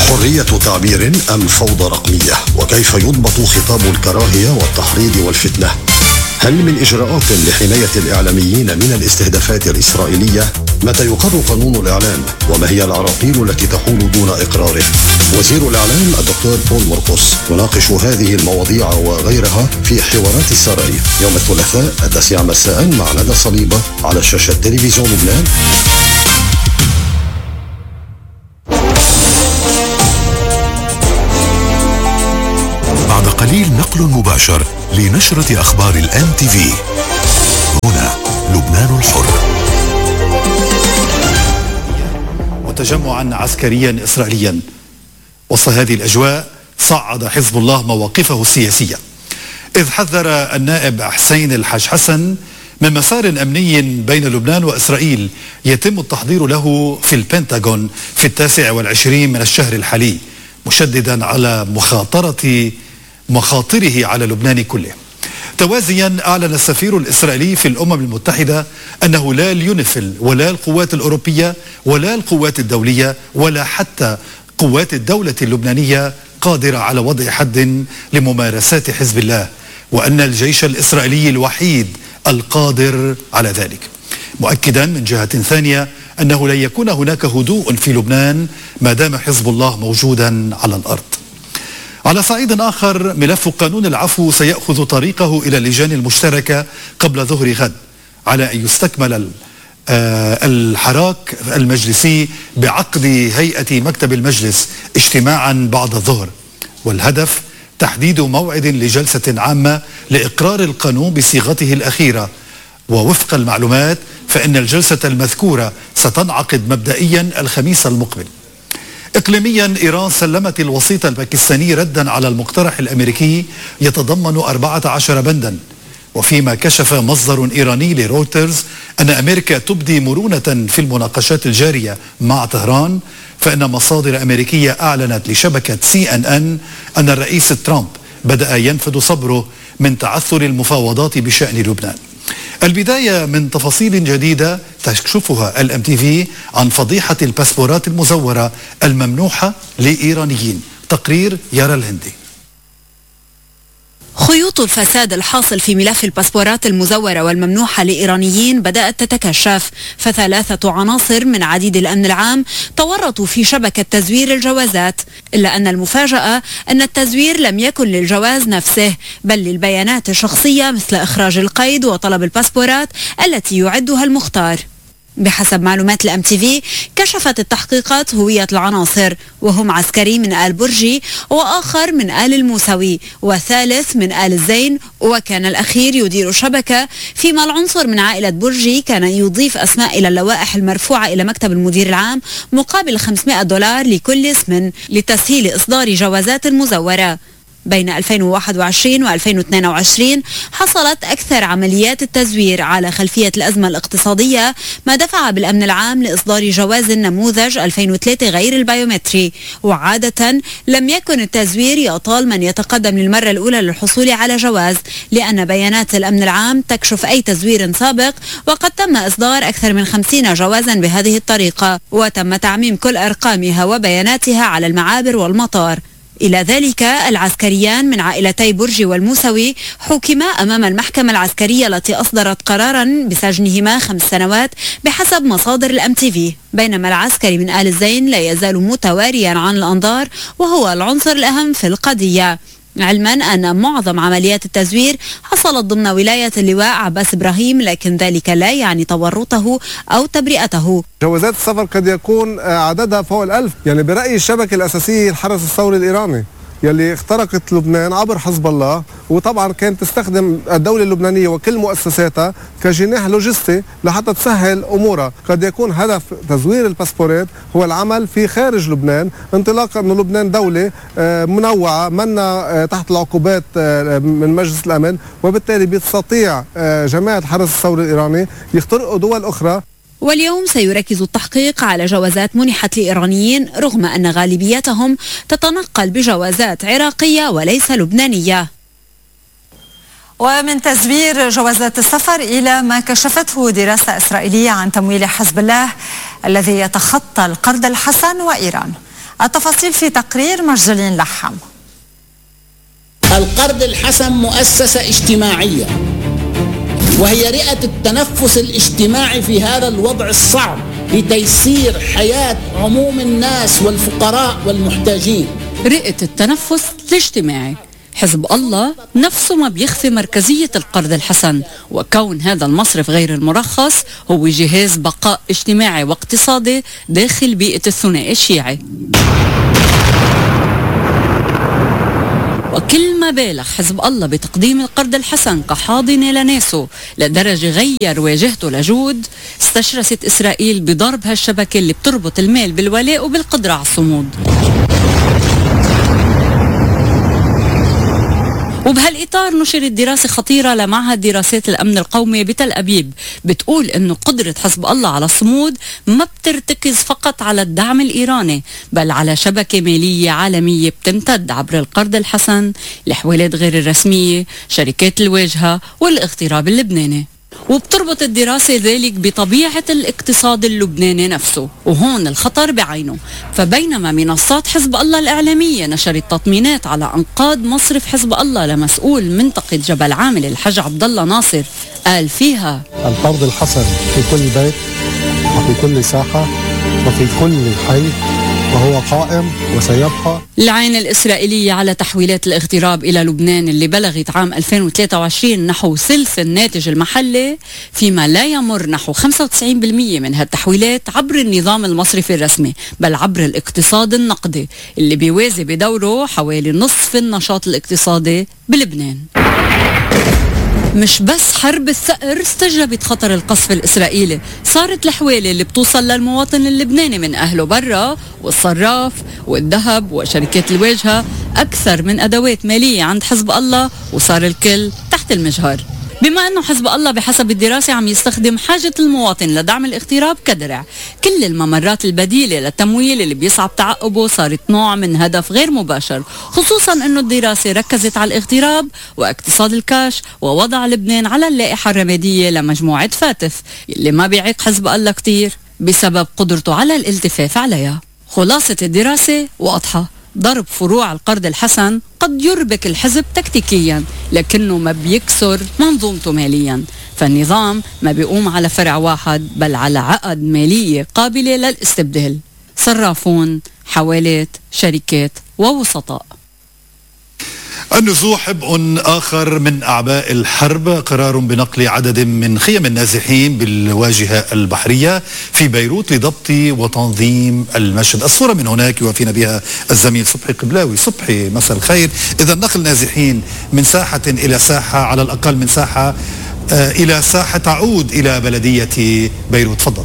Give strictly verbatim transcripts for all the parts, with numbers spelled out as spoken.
حرية تعبير أم فوضى رقمية؟ وكيف يضبط خطاب الكراهية والتحريض والفتنة؟ هل من إجراءات لحماية الإعلاميين من الاستهدافات الإسرائيلية؟ متى يقر قانون الإعلام؟ وما هي العراقيل التي تحول دون إقراره؟ وزير الإعلام الدكتور بول مرقس يناقش هذه المواضيع وغيرها في حوارات السراي يوم الثلاثاء التاسعة مساء مع ندى صليبة على شاشة تلفزيون لبنان. بعد قليل نقل مباشر لنشرة أخبار الآن تي في. هنا لبنان الحر. وتجمعا عسكريا إسرائيليا. وسط هذه الأجواء صعد حزب الله مواقفه السياسية، إذ حذر النائب حسين الحاج حسن من مسار أمني بين لبنان وإسرائيل يتم التحضير له في البنتاغون في التاسع والعشرين من الشهر الحالي، مشددا على مخاطرة مخاطره على لبنان كله. توازيا أعلن السفير الإسرائيلي في الأمم المتحدة أنه لا اليونيفيل ولا القوات الأوروبية ولا القوات الدولية ولا حتى قوات الدولة اللبنانية قادرة على وضع حد لممارسات حزب الله، وأن الجيش الإسرائيلي الوحيد القادر على ذلك، مؤكدا من جهة ثانية أنه لن يكون هناك هدوء في لبنان ما دام حزب الله موجودا على الأرض. على صعيد آخر، ملف قانون العفو سيأخذ طريقه إلى اللجان المشتركة قبل ظهر غد، على أن يستكمل الحراك المجلسي بعقد هيئة مكتب المجلس اجتماعا بعد الظهر، والهدف تحديد موعد لجلسة عامة لإقرار القانون بصيغته الأخيرة. ووفق المعلومات فإن الجلسة المذكورة ستنعقد مبدئيا الخميس المقبل. إقليميا، إيران سلمت الوسيط الباكستاني ردا على المقترح الأمريكي يتضمن أربعة عشر بندا، وفيما كشف مصدر إيراني لرويترز أن أمريكا تبدي مرونة في المناقشات الجارية مع طهران، فإن مصادر أمريكية أعلنت لشبكة سي أن أن أن الرئيس ترامب بدأ ينفد صبره من تعثر المفاوضات بشأن لبنان. البداية من تفاصيل جديدة تكشفها الام تي في عن فضيحة الباسبورات المزورة الممنوحة لإيرانيين. تقرير يارا الهندي. خيوط الفساد الحاصل في ملف الباسبورات المزورة والممنوحة لإيرانيين بدأت تتكشف، فثلاثة عناصر من عديد الأمن العام تورطوا في شبكة تزوير الجوازات، إلا أن المفاجأة أن التزوير لم يكن للجواز نفسه بل للبيانات الشخصية، مثل إخراج القيد وطلب الباسبورات التي يعدها المختار. بحسب معلومات الام تي في، كشفت التحقيقات هوية العناصر، وهم عسكري من آل برجي، وآخر من آل الموسوي، وثالث من آل الزين، وكان الأخير يدير شبكة، فيما العنصر من عائلة برجي كان يضيف أسماء إلى اللوائح المرفوعة إلى مكتب المدير العام مقابل خمسمائة دولار لكل اسم لتسهيل إصدار جوازات مزورة. بين ألفين وواحد وعشرين وألفين واثنين وعشرين حصلت أكثر عمليات التزوير على خلفية الأزمة الاقتصادية، ما دفع بالأمن العام لإصدار جواز النموذج ألفين وثلاثة غير البيومتري. وعادة لم يكن التزوير يطال من يتقدم للمرة الأولى للحصول على جواز، لأن بيانات الأمن العام تكشف أي تزوير سابق، وقد تم إصدار أكثر من خمسين جوازا بهذه الطريقة، وتم تعميم كل أرقامها وبياناتها على المعابر والمطار. إلى ذلك، العسكريان من عائلتي برجي والموسوي حكما أمام المحكمة العسكرية التي أصدرت قرارا بسجنهما خمس سنوات بحسب مصادر الام تي في، بينما العسكري من آل الزين لا يزال متواريا عن الأنظار، وهو العنصر الأهم في القضية، علما أن معظم عمليات التزوير حصلت ضمن ولاية اللواء عباس إبراهيم، لكن ذلك لا يعني تورطه أو تبرئته. جوازات السفر قد يكون عددها فوق الألف، يعني برأيي الشبكة الأساسية الحرس الثوري الإيراني يلي اخترقت لبنان عبر حزب الله، وطبعا كانت تستخدم الدولة اللبنانية وكل مؤسساتها كجناح لوجستي لحتى تسهل أمورها. قد يكون هدف تزوير الباسبورات هو العمل في خارج لبنان، انطلاقا أن لبنان دولة منوعة منا تحت العقوبات من مجلس الأمن، وبالتالي بيستطيع جماعة الحرس الثوري الإيراني يخترقوا دول أخرى. واليوم سيركز التحقيق على جوازات منحت لإيرانيين، رغم أن غالبيتهم تتنقل بجوازات عراقية وليس لبنانية. ومن تزوير جوازات السفر إلى ما كشفته دراسة إسرائيلية عن تمويل حزب الله الذي يتخطى القرض الحسن وإيران. التفاصيل في تقرير مرجلين لحم. القرض الحسن مؤسسة اجتماعية، وهي رئة التنفس الاجتماعي في هذا الوضع الصعب لتيسير حياة عموم الناس والفقراء والمحتاجين. رئة التنفس الاجتماعي، حزب الله نفسه ما بيخفي مركزية القرض الحسن، وكون هذا المصرف غير المرخص هو جهاز بقاء اجتماعي واقتصادي داخل بيئة الثنائي الشيعي. وكل ما بالغ حزب الله بتقديم القرض الحسن كحاضنة لناسه لدرجة غير واجهته لجود، استشرست إسرائيل بضرب هالشبكة اللي بتربط المال بالولاء وبالقدرة على الصمود. وبهالإطار نشرت دراسة خطيرة لمعهد دراسات الأمن القومي بتل أبيب بتقول إنه قدرة حزب الله على الصمود ما بترتكز فقط على الدعم الإيراني، بل على شبكة مالية عالمية بتمتد عبر القرض الحسن، الحوالات غير الرسمية، شركات الواجهة والاغتراب اللبناني. وبتربط الدراسة ذلك بطبيعة الاقتصاد اللبناني نفسه، وهون الخطر بعينه. فبينما منصات حزب الله الإعلامية نشرت تطمينات على أنقاض مصرف حزب الله لمسؤول منطقة جبل عامل الحاج عبد الله ناصر قال فيها: القرض الحسن في كل بيت وفي كل ساحة وفي كل حي، وهو قائم وسيبقى. العين الإسرائيلية على تحويلات الاغتراب إلى لبنان اللي بلغت عام ألفين وثلاثة وعشرين نحو ثلث الناتج المحلي، فيما لا يمر نحو خمسة وتسعين بالمئة من هالتحويلات عبر النظام المصرفي الرسمي، بل عبر الاقتصاد النقدي اللي بيوازي بدوره حوالي نصف النشاط الاقتصادي بلبنان. مش بس حرب الثأر استجلبت خطر القصف الإسرائيلي، صارت الحوالة اللي بتوصل للمواطن اللبناني من أهله برا والصراف والذهب وشركات الواجهة أكثر من أدوات مالية عند حزب الله، وصار الكل تحت المجهر. بما أنه حزب الله بحسب الدراسة عم يستخدم حاجة المواطن لدعم الاغتراب كدرع، كل الممرات البديلة للتمويل اللي بيصعب تعقبه صارت نوع من هدف غير مباشر، خصوصا أنه الدراسة ركزت على الاغتراب واقتصاد الكاش ووضع لبنان على اللائحة الرمادية لمجموعة فاتف اللي ما بيعيق حزب الله كتير بسبب قدرته على الالتفاف عليها. خلاصة الدراسة واضحة: ضرب فروع القرض الحسن قد يربك الحزب تكتيكيا، لكنه ما بيكسر منظومته ماليا. فالنظام ما بيقوم على فرع واحد، بل على عقد مالية قابلة للاستبدال: صرافون، حوالات، شركات ووسطاء. النزوح عبء آخر من أعباء الحرب، قرار بنقل عدد من خيم النازحين بالواجهة البحرية في بيروت لضبط وتنظيم المشهد. الصورة من هناك يوافينا بها الزميل صبحي قبلاوي. صبحي مساء الخير. إذا نقل نازحين من ساحة إلى ساحة، على الأقل من ساحة آه إلى ساحة تعود إلى بلدية بيروت، تفضل.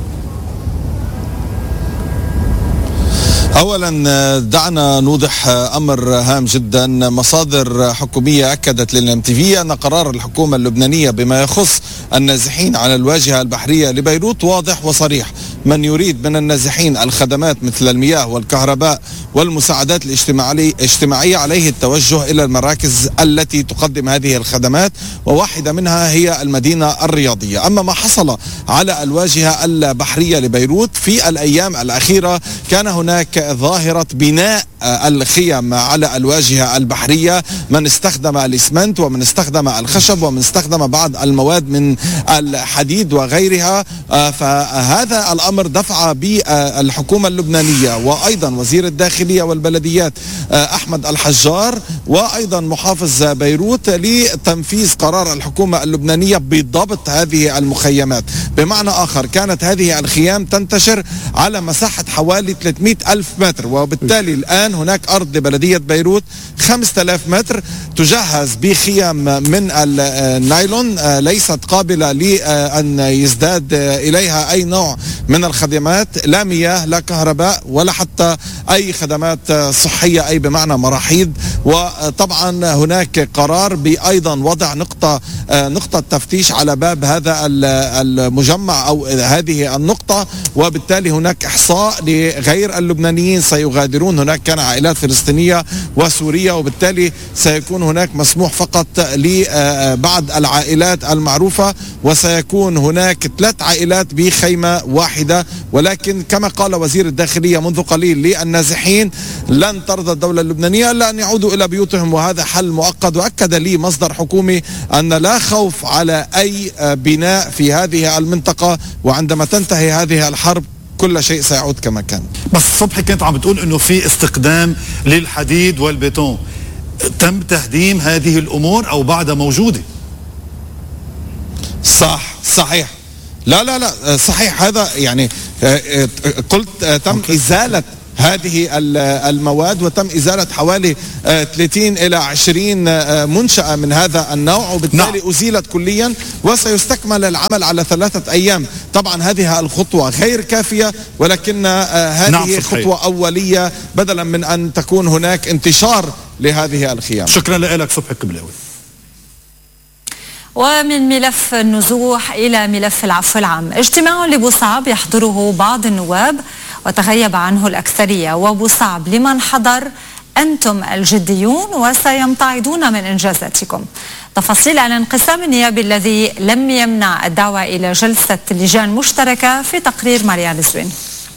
أولا دعنا نوضح أمر هام جدا. مصادر حكومية أكدت للام تي في أن قرار الحكومة اللبنانية بما يخص النازحين على الواجهة البحرية لبيروت واضح وصريح: من يريد من النازحين الخدمات مثل المياه والكهرباء والمساعدات الاجتماعية عليه التوجه إلى المراكز التي تقدم هذه الخدمات، وواحدة منها هي المدينة الرياضية. أما ما حصل على الواجهة البحرية لبيروت في الأيام الأخيرة، كان هناك ظاهرة بناء الخيم على الواجهة البحرية، من استخدم الإسمنت ومن استخدم الخشب ومن استخدم بعض المواد من الحديد وغيرها. فهذا الأمر دفع بالحكومة اللبنانية وأيضا وزير الداخلية والبلديات أحمد الحجار وأيضا محافظ بيروت لتنفيذ قرار الحكومة اللبنانية بضبط هذه المخيمات. بمعنى آخر، كانت هذه الخيام تنتشر على مساحة حوالي ثلاثمئة ألف متر، وبالتالي الآن هناك أرض بلدية بيروت خمسة آلاف متر تجهز بخيام من النايلون ليست قابلة لأن يزداد إليها أي نوع من الخدمات، لا مياه لا كهرباء ولا حتى أي خدمات صحية، أي بمعنى مراحيض وطبعا هناك قرار بأيضا وضع نقطة نقطة تفتيش على باب هذا المجمع أو هذه النقطة، وبالتالي هناك إحصاء لغير اللبنانيين سيغادرون. هناك كان عائلات فلسطينية وسورية، وبالتالي سيكون هناك مسموح فقط لبعض العائلات المعروفة، وسيكون هناك ثلاث عائلات بخيمة واحدة. ولكن كما قال وزير الداخلية منذ قليل للنازحين لن ترضى الدولة اللبنانية إلا أن يعودوا إلى بيوتهم، وهذا حل مؤقت. وأكد لي مصدر حكومي أن لا خوف على أي بناء في هذه المنطقة، وعندما تنتهي هذه الحرب كل شيء سيعود كما كان. بس الصبح كنت عم بتقول انه في استخدام للحديد والبيتون، تم تهديم هذه الامور او بعدها موجودة؟ صح صحيح لا لا لا صحيح، هذا يعني قلت تم أوكي. إزالة هذه المواد، وتم إزالة حوالي ثلاثين إلى عشرين منشأة من هذا النوع، وبالتالي نعم. أزيلت كليا، وسيستكمل العمل على ثلاثة أيام. طبعا هذه الخطوة غير كافية، ولكن هذه نعم خطوة أولية بدلا من أن تكون هناك انتشار لهذه الخيام. شكرا لك صبحي قبلاوي. ومن ملف النزوح إلى ملف العفو العام، اجتماع لبوصعب يحضره بعض النواب وتغيب عنه الأكثرية. وبوصعب لمن حضر: أنتم الجديون وسيمتعضون من إنجازاتكم. تفاصيل عن انقسام النيابي الذي لم يمنع الدعوة إلى جلسة لجان مشتركة في تقرير ماريان الزوين.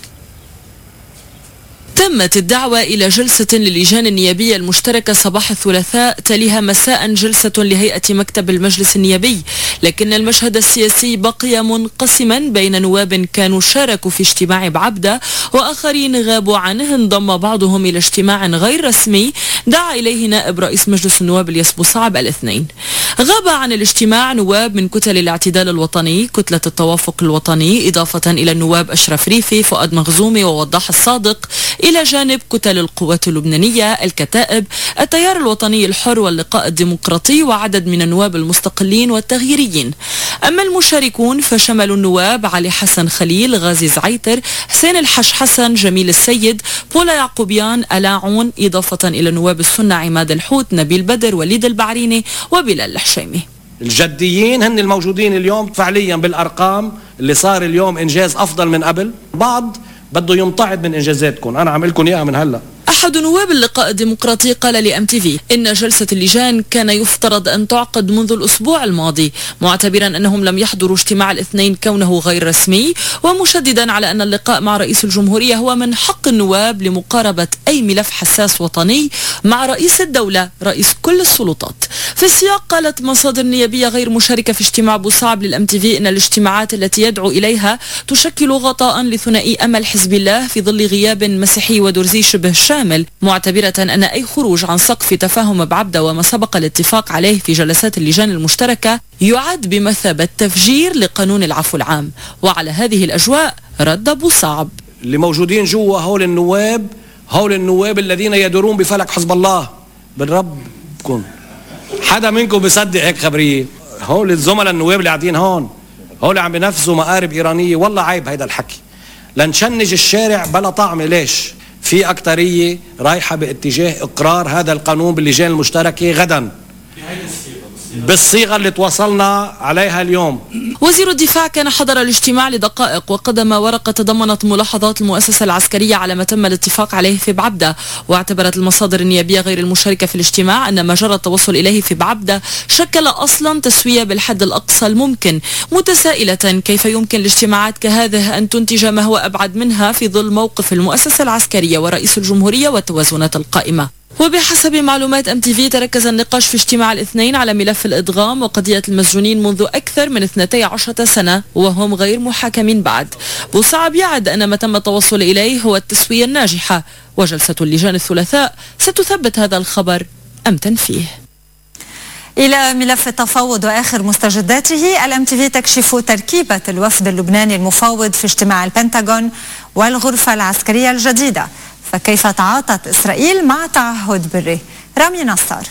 تمت الدعوة إلى جلسة للجان النيابية المشتركة صباح الثلاثاء، تليها مساء جلسة لهيئة مكتب المجلس النيابي، لكن المشهد السياسي بقي منقسما بين نواب كانوا شاركوا في اجتماع بعبدة وآخرين غابوا عنه. انضم بعضهم إلى اجتماع غير رسمي دعا إليه نائب رئيس مجلس النواب الياس بوصعب الاثنين. غاب عن الاجتماع نواب من كتل الاعتدال الوطني، كتلة التوافق الوطني، إضافة إلى النواب أشرف ريفي، فؤاد مخزومي، ووضاح الصادق، إلى جانب كتل القوات اللبنانية، الكتائب، التيار الوطني الحر واللقاء الديمقراطي، وعدد من النواب المستقلين والتغييريين. أما المشاركون فشملوا النواب علي حسن خليل، غازي زعيتر، حسين الحش حسن، جميل السيد، بولا يعقوبيان، ألاعون، إضافة إلى نواب السنة عماد الحوت، نبيل بدر، وليد البعريني، وبلال الحشيمي. الجديين هن الموجودين اليوم فعليا بالأرقام اللي صار اليوم إنجاز أفضل من قبل. بعض بده يمتعض من إنجازاتكم، أنا عم لكم إياها من هلأ. أحد نواب اللقاء الديمقراطي قال لأم تي في إن جلسة اللجان كان يفترض أن تعقد منذ الأسبوع الماضي، معتبرا أنهم لم يحضروا اجتماع الاثنين كونه غير رسمي، ومشددا على أن اللقاء مع رئيس الجمهورية هو من حق النواب لمقاربة أي ملف حساس وطني مع رئيس الدولة رئيس كل السلطات. في السياق قالت مصادر نيابية غير مشاركة في اجتماع بوصعب للأم تي في إن الاجتماعات التي يدعو إليها تشكل غطاء لثنائي أمل حزب الله في ظل غياب مسيحي ودرزي شبه شامل، معتبرة أن أي خروج عن سقف تفاهم بعبدة وما سبق الاتفاق عليه في جلسات اللجان المشتركة يعد بمثابة تفجير لقانون العفو العام. وعلى هذه الأجواء رد بوصعب: اللي موجودين جوا هول النواب هول النواب الذين يدورون بفلك حزب الله. بالرب بكون حدا منكم بيصدق هيك خبرية؟ هول الزملاء النواب اللي قاعدين هون هول عم بينفذوا مقارب إيرانية. والله عيب هيدا الحكي. لنشنج الشارع بلا طعم. ليش؟ في أكترية رايحة باتجاه إقرار هذا القانون باللجان المشتركة غدا بالصيغة اللي تواصلنا عليها اليوم. وزير الدفاع كان حضر الاجتماع لدقائق وقدم ورقة تضمنت ملاحظات المؤسسة العسكرية على ما تم الاتفاق عليه في بعبدة. واعتبرت المصادر النيابية غير المشاركة في الاجتماع أن ما جرى التوصل إليه في بعبدة شكل أصلا تسوية بالحد الأقصى الممكن، متسائلة كيف يمكن لاجتماعات كهذه أن تنتج ما هو أبعد منها في ظل موقف المؤسسة العسكرية ورئيس الجمهورية والتوازنات القائمة. وبحسب معلومات أم تي في تركز النقاش في اجتماع الاثنين على ملف الإدغام وقضية المسجونين منذ أكثر من اثنتي عشرة سنة وهم غير محاكمين بعد. بوصعب يعد أن ما تم التوصل إليه هو التسوية الناجحة، وجلسة اللجان الثلاثاء ستثبت هذا الخبر أم تنفيه. إلى ملف التفاوض وآخر مستجداته، الام تي في تكشف تركيبة الوفد اللبناني المفاوض في اجتماع البنتاغون والغرفة العسكرية الجديدة، فكيف تعاطت إسرائيل مع تعهد بري؟ رامي نصار.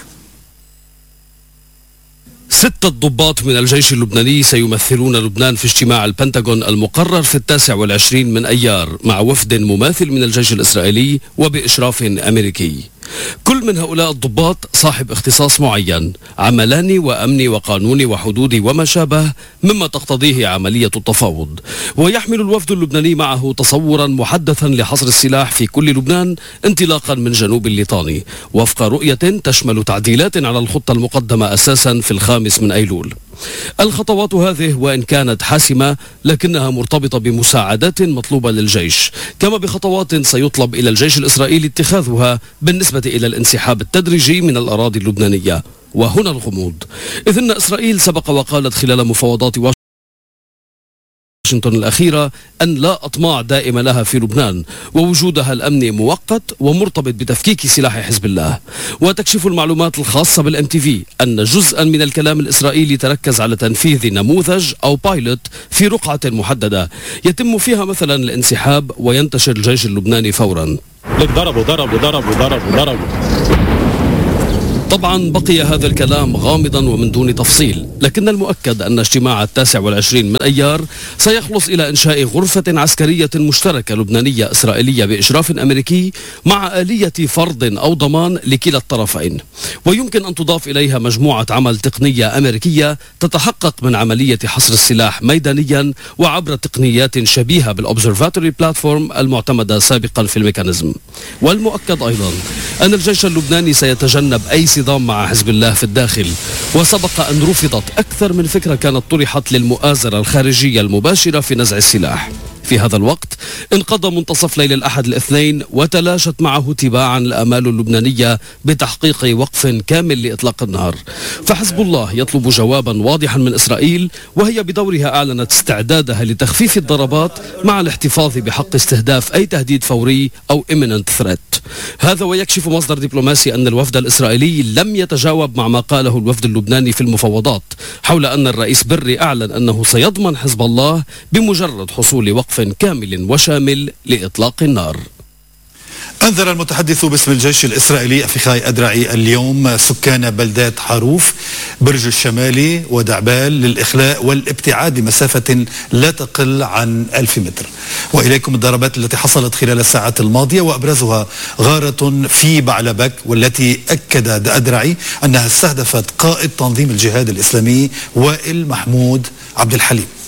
ستة ضباط من الجيش اللبناني سيمثلون لبنان في اجتماع البنتاغون المقرر في التاسع والعشرين من أيار مع وفد مماثل من الجيش الإسرائيلي وبإشراف أمريكي. كل من هؤلاء الضباط صاحب اختصاص معين، عملاني وأمني وقانوني وحدودي وما شابه مما تقتضيه عملية التفاوض. ويحمل الوفد اللبناني معه تصورا محدثا لحصر السلاح في كل لبنان انطلاقا من جنوب الليطاني، وفق رؤية تشمل تعديلات على الخطة المقدمة أساسا في الخامس من أيلول. الخطوات هذه وإن كانت حاسمة لكنها مرتبطة بمساعدات مطلوبة للجيش، كما بخطوات سيطلب إلى الجيش الإسرائيلي اتخاذها بالنسبة إلى الانسحاب التدريجي من الأراضي اللبنانية. وهنا الغموض، إذ أن إسرائيل سبق وقالت خلال مفاوضات واشنطن الأخيرة أن لا أطماع دائمة لها في لبنان، ووجودها الأمني مؤقت ومرتبط بتفكيك سلاح حزب الله. وتكشف المعلومات الخاصة بالام تي في أن جزءا من الكلام الإسرائيلي تركز على تنفيذ نموذج أو بايلوت في رقعة محددة يتم فيها مثلا الانسحاب وينتشر الجيش اللبناني فورا. ضربوا ضربوا ضربوا ضربوا ضربوا طبعا بقي هذا الكلام غامضا ومن دون تفصيل، لكن المؤكد أن اجتماع التاسع والعشرين من أيار سيخلص إلى إنشاء غرفة عسكرية مشتركة لبنانية إسرائيلية بإشراف أمريكي مع آلية فرض أو ضمان لكلا الطرفين، ويمكن أن تضاف إليها مجموعة عمل تقنية أمريكية تتحقق من عملية حصر السلاح ميدانيا وعبر تقنيات شبيهة بالأوبزرفاتوري بلاتفورم المعتمدة سابقا في الميكانيزم. والمؤكد أيضا أن الجيش اللبناني سيتجنب أي صدام مع حزب الله في الداخل، وسبق أن رفضت أكثر من فكرة كانت طرحت للمؤازرة الخارجية المباشرة في نزع السلاح. في هذا الوقت انقضى منتصف ليل الأحد الاثنين وتلاشت معه تباعا الآمال اللبنانية بتحقيق وقف كامل لإطلاق النار، فحزب الله يطلب جوابا واضحا من إسرائيل، وهي بدورها أعلنت استعدادها لتخفيف الضربات مع الاحتفاظ بحق استهداف أي تهديد فوري أو imminent threat. هذا ويكشف مصدر دبلوماسي أن الوفد الإسرائيلي لم يتجاوب مع ما قاله الوفد اللبناني في المفاوضات حول أن الرئيس بري أعلن أنه سيضمن حزب الله بمجرد حصول وقف كامل وشامل لإطلاق النار. أنذر المتحدث باسم الجيش الإسرائيلي أفيخاي أدرعي اليوم سكان بلدات حروف برج الشمالي ودعبال للإخلاء والابتعاد بمسافة لا تقل عن ألف متر. وإليكم الضربات التي حصلت خلال الساعات الماضية، وأبرزها غارة في بعلبك والتي أكد أدرعي أنها استهدفت قائد تنظيم الجهاد الإسلامي وائل محمود عبد الحليم.